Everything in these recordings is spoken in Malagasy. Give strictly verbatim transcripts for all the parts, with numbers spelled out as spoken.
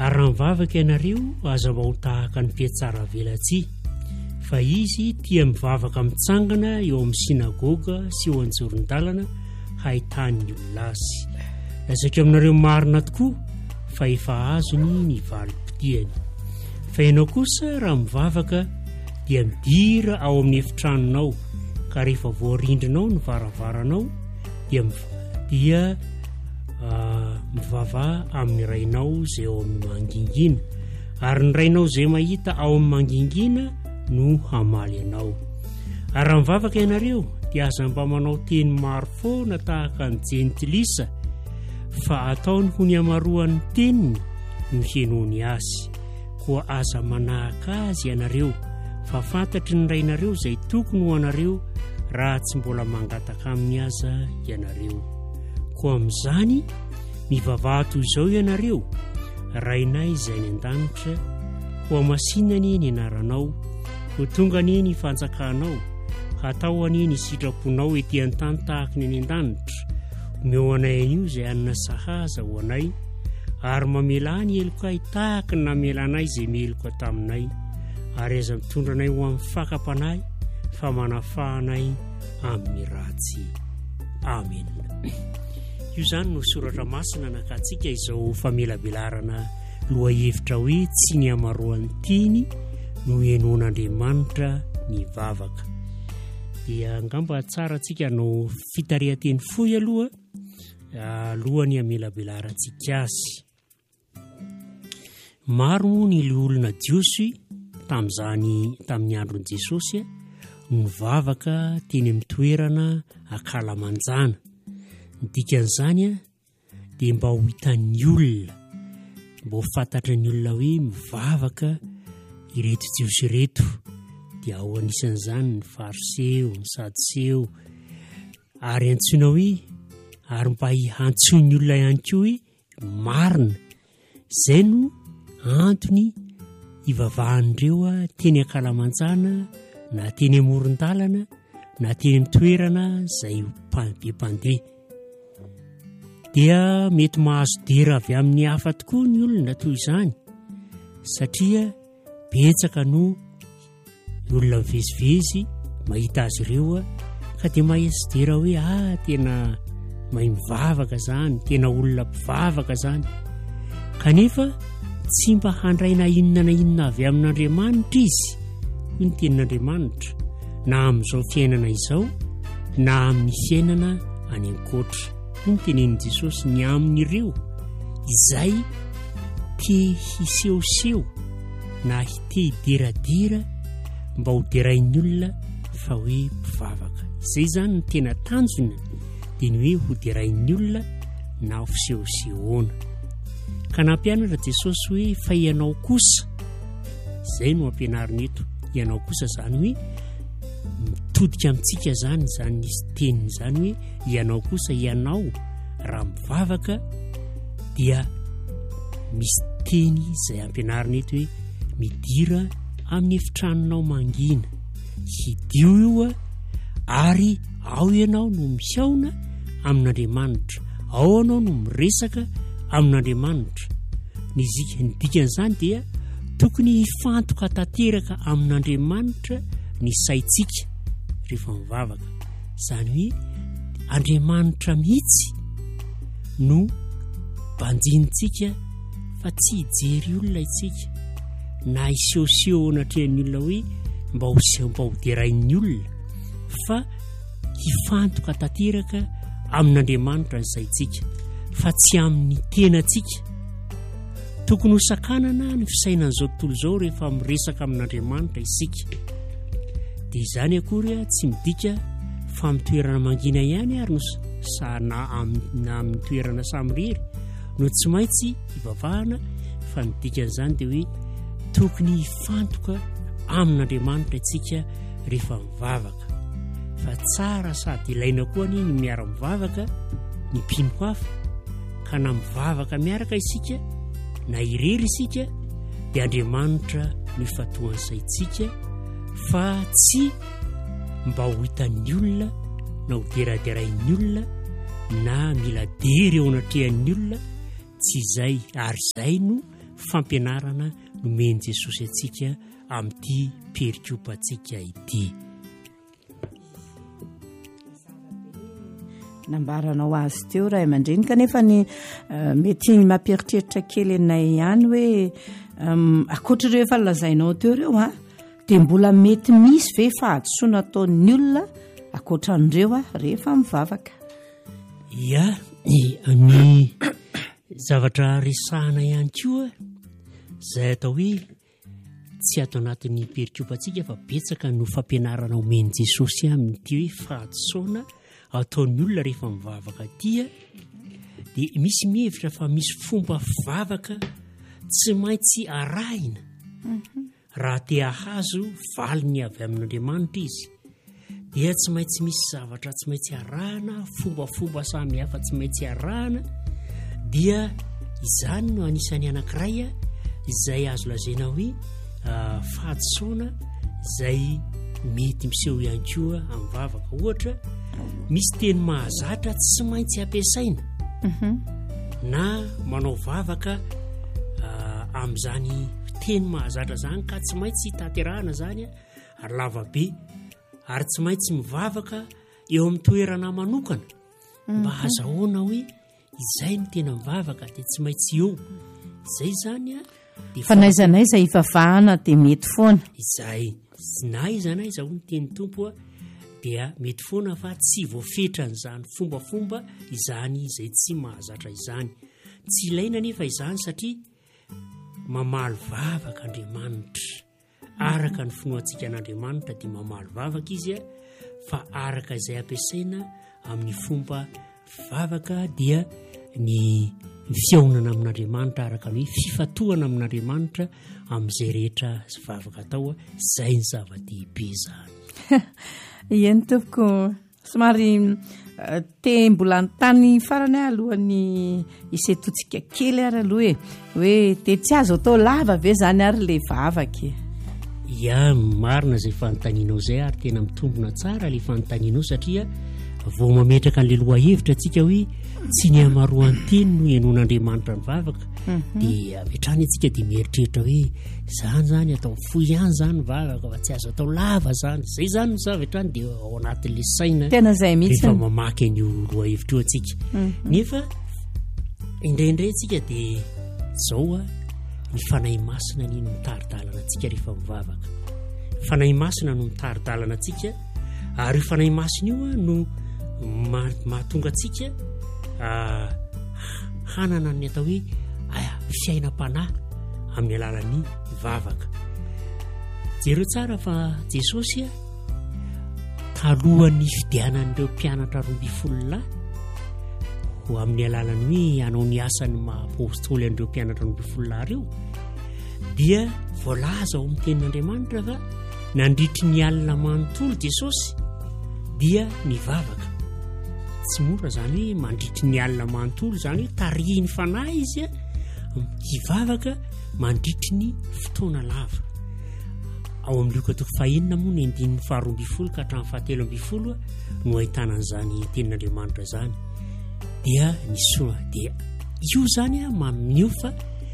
ary raha mivavaka ianareo aza mba ho tahaka ny mpiatsara velatsy fa izy tia mivavaka mitsangana eo amin'ny sinagoga sy eo an-joron-dalana hahitany olona azy. Lazako aminareo marina tokoa fa efa azony ny valim-potiany. Fa ianao kosa raha mivavaka dia midira ao amin'ny efitranonao, ka rehefa voarindrinao ny varavaranao dia dia uh, mivava amin'ny rainao izay ao amin'ny mangingina, ary ny rainao izay mahita ao amin'ny mangingina no hamaly anao. Ary raha mivavaka ianareo dia aza mba manao teny maro foana tahaka ny jentilisa, fa ataony ho ny hamaroan'ny teniny no henony azy. Koa aza manahaka azy ianareo, fa fantatry ny rainareo izay tokony ho anareo raha tsy mbola mangataka aminy aza ianareo. Koa amin'izany mivavaha toy izao ianareo, rainay izay any an-danitra, ho amasinany ny anaranao, ho tonga ny ny fanjakanao, hatao any ny sitraponao etỳ an-tany tahaka ny any an-danitra. Omeo anay an'io izay anina sahaza ho anay, ary mamela ny eloko ay tahaka ny namela anay izay meloka taminay, ary aza mitondra anay ho amin'ny fakapanay fa manafahanay amin'ny ratsy. Amen. Io zany no soratra masina nakatsika izao famelabelarana loha hevitra hoe tsy ny hamaroan'ny teny no henon'Andriamanitra ny vavaka. Dia angamba tsara antsika no fitarihan-teny fohy aloha alohany hamelabelarantsika azy. Maro ny olona diosy tamin'izany tamin'ny andron'i Jesosy no vavaka teny amin'ny toerana ankalamanjana. Ny dikan'izany dia mba ho hitan'ny olona, mba ho fantatra ny olona hoe mivavaka ireto diosy ireto. Dia ao anisan'izany ny fariseo, ny sadoseo, ary antsoina hoe, ary mba hiantsoin'ny olona ihany koa hoe marina. Izay no antony ivavahan'ireo teny ankalamanjana, na teny amoron-dalana, na teny amin'ny toerana izay be mpandeha. Dia mety mahazo dera avy amin'ny hafa tokoa ny olona toy izany, satria betsaka no olona mivezivezy mahita azy ireo ka dia mahazo dera hoe ah tena mahay mivavaka zany, tena olona mpivavaka zany. Kanefa tsy mba handraina inona na inona avy amin'Andriamanitra izy, hoy ny tenin'Andriamanitra, na amin'izao fiainana izao na amin'ny fiainana any ankoatra. Hoy ny tenenin' Jesosy, ny amin'ireo izay te hisehoseho na te hideradera mba ho derain'ny olona fa hoe mpivavaka. Izay zany ny tena tanjona, dia ny hoe ho derain'ny olona na ho fisehosehoana. Ka nampianatra Jesosy hoe fa ianao kosa, izay no ampianarina eto, ianao kosa zany hoe mitodika amintsika zany zany nisy teniny zany hoe ianao kosa, ianao raha mivavaka dia misy teny izay ampianarina eto hoe midira amin'ny efitranonao mangina, hidio io ary ao ianao no mihaona amin'Andriamanitra, ao ianao no miresaka amin'Andriamanitra. Ny dikan'izany dia tokony hifantoka tanteraka amin'Andriamanitra ny saitsika rehefa mivavaka. Izany hoe Andriamanitra mihitsy no banjintsika, fa tsy hijery olona itsika na hisehoseho anatrehan'ny olona hoe mba ho mba ho derain'ny olona, fa hifantoka tanteraka amin'Andriamanitra ny saitsika, fa tsy amin'ny tenantsika. Tokony ho sakanana ny fisainan'izao tontolo izao rehefa miresaka amin'Andriamanitra isika. Dia izany akory tsy midika fa amin'ny toerana mangina ihany ary no na amin'ny toerana samirery no tsy maintsy hivavahana, fa ny dikan'izany dia hoe tokony hifantoka amin'Andriamanitra isika rehefa mivavaka. Fa tsara sady ilaina koa ny miara-mivavaka ny mpino hafa, ka na mivavaka miaraka isika na irery isika dia Andriamanitra no ifatohany saitsika, fa tsy mba ho hitan'ny olona na ho deraderain'ny olona na mila dery eo anatrehan'ny olona, tsy izay. Ary izay no fampianarana nomeny Jesosy atsika amin'ity perikopantsika ity. Nambaranao azy teo ray aman-dreny kanefa ny uh, mety mampieritreritra kely anay ihany hoe um, akoatra ireo efa lazainao teo ireo a dia mbola mety misy ve fahadisoana ataon'ny olona akoatra an'ireo a rehefa mivavaka. Ia, ny zavatra resahana ihany koa izay atao hoe tsy ato anatin'ny perikopantsika fa betsaka no fampianarana omeny Jesosy amin'ity hoe fahadisoana ataon'ny olona rehefa mivavaka tia dia misy mihevitra fa misy fomba fivavaka tsy maintsy arahina mm-hmm. raha te hahazo valiny avy amin'Andriamanitra izy dia tsy maintsy misy zavatra tsy maintsy arahana fombafomba samy hafa tsy maintsy arahana dia izany no anisan'ny anankiray izay azo lazaina hoe uh, fahadisoana izay mety miseho ihany koa amin'ny vavaka. Ohatra misy teny mahazatra tsy maintsy ampiasaina mm-hmm. na manao vavaka uh, amin'izany teny mahazatra zany ka tsy maintsy tanterahana zany ary lavabe ary tsy maintsy mivavaka eo amin'ny toerana manokana mm-hmm. mba hazahoana hoe izay no tena mivavaka dia tsy maintsy eo izay zany a fa naizanaiza ivavahana dia mety foana izay na iza na iza ho ny teny tompo a dia mety foana fa tsy voafetran'izany fombafomba izany izay tsy mahazatra izany. Tsy ilaina nefa izany satria mamaly vavaka Andriamanitra araka ny finoantsika an'Andriamanitra dia mamaly vavaka izy a fa araka izay ampiasaina amin'ny fomba vavaka dia ny fiaonana amin'Andriamanitra araka ny hoe fifatohana amin'Andriamanitra amin'izay rehetra vavaka atao izay ny zava-dehibe zany. Eny tompoko somary uh, te mbola ny tany farany alohan'ny isetotsika kely ary aloha e hoe te tsy azo atao lava ve zany ary le vavaka. Ia, marina izay fanontanianao izay ary tena mitombona tsara ilay fanontanianao satria vao mametraka an'ilay loha hevitra antsika hoe tsy ny hamaroan'ny teny no ihainoan'Andriamanitra ny vavaka mm-hmm. dia metrany antsika dia mieritreritra hoe izany zany atao fohy ihany zany vavaka fa tsy azo atao lava zany izay zany no zavetrany dia ao anatin'ilay saina tena zay mihitsy rehefa mamaky an'io loha hevitra io antsika mm-hmm. nefa indraindray antsika dia zao a ny fanahy masina ny mitaridalana antsika rehefa mivavaka. Fanahy masina no mitaridalana antsika ary io fanahy masina io no mahatonga antsika uh, hanana ny atao hoe aya fiainam-panahy amin'ny alalan'ny vavaka. Jereo tsara fa Jesosy a talohan'ny fidianan'ireo mpianatra roa ambin'ny folo lahy ho amin'ny alalany hoe hanao ny asany maha-apôstôly an'ireo mpianatra roa ambin'ny folo lahy ireo dia voalaza ao amin'ny tenin'Andriamanitra fa nandritry ny alina manontolo Jesosy dia nivavaka. Tsy mora zany hoe mandritry ny alina manontolo zany hoe tarihiny fanahy izy a hivavaka mandritry ny fotoana lava. Ao amin'ny Luka toko fahaenina moa ny andininy faharoa ambin'ny folo ka hatramin'ny fahatelo ambin'ny folo no ahitana an'izany tenin'Andriamanitra zany dia nisoa dia io zany a mamin'io fa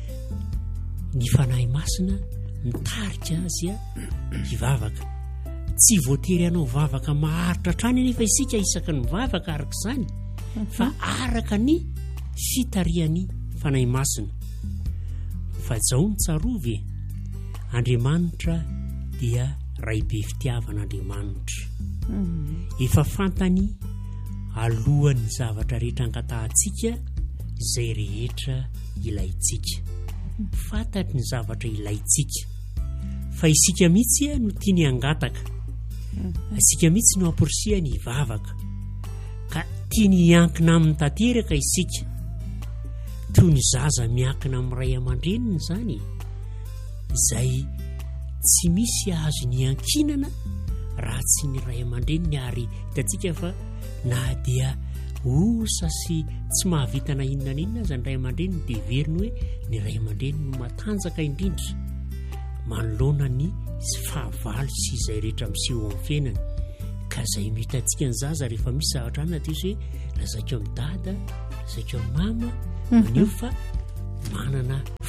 ny fanahy masina mitarika azy a hivavaka. Tsy voatery anao vavaka maharitra trany nefa isika isaka ny vavaka araka izany fa araka ny fitarihan'ny fanahy masina. Fa zao ny tsarovy Andriamanitra dia raibe fitiavan'Andriamanitra mm-hmm. efa fantany alohan'ny zavatra rehetra ankatahantsika izay rehetra ilaitsika fantatry ny zavatra ilaitsika fa isika mihitsy no tiany angataka isika mihitsy no amporisia ny vavaka ka tiany hiankina amin'ny tanteraka isika toy ny zaza miankina amin'ny ray aman-dreniny zany izay tsy misy azo ny ankinana raha tsy ny ray aman-dreniny ary hitantsika fa na dia osa sy tsy mahavitana inona n'inona aza ny ray aman-dreniny dia veriny hoe ny ray aman-dreniny no matanjaka indrindra manoloana ny fahavalo sy izay rehetra miseho amin'ny fiainany ka izay mihitantsika ny zaza rehefa misy zavatra any nateo hoe lazaiko amin'ny dada lazaiko amin'ny mama maneo fa manana fahatoka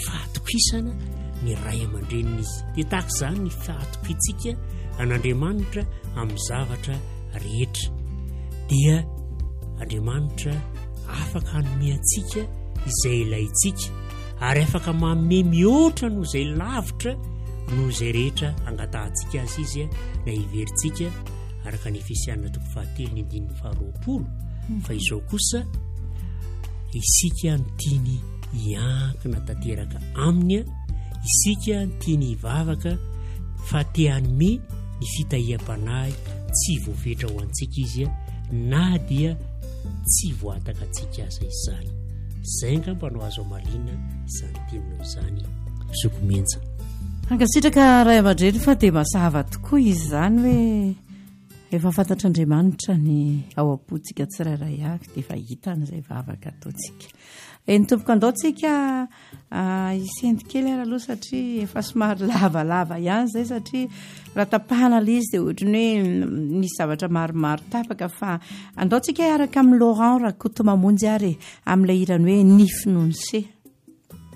fatokisana ny ray aman-drenina izy dia tahaka izany ny fahatokiantsika an'Andriamanitra amin'ny zavatra rehetra dia Andriamanitra afaka hanome antsika izay ilayntsika ary afaka manome mihoatra noho izay lavitra noho izay rehetra angatahantsika azy izy na iverintsika araka ny Efesianina toko fahatelo ny andininy faharoapolo fa izao kosa isika no tiany hiankina tanteraka aminy, isika no tiany hivavaka fa te hanome ny fitahiam-panahy tsy voafetra ho antsika izy na dia tsy voataka antsika aza izany. Izay angamba no azo amalina izany teninao izany zokomenja. Ankasitraka ray aman-dreny fa dia mazava tokoa izy izany hoe efa fantatr'Andriamanitra ny ao am-pontsika tsirairay avy dia efa hitany izay vavaka ataontsika. E ny tomboka andaontsika isento kely ara aloha satria efa somary lavalava ihany izay satria raha tapahana ilay izy dia ohatrany hoe nisy zavatra maromaro tapaka fa andaontsika araka amin'ny Laurent raha koto mamonjy ary amin'ilay irany hoe nify nono se.